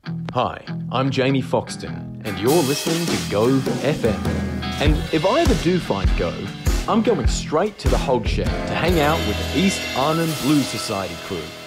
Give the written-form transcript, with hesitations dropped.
Hi, I'm Jamie Foxton, and you're listening to Gove FM. And if I ever do find Gove, I'm going straight to the Hog Shed to hang out with the East Arnhem Blues Society crew.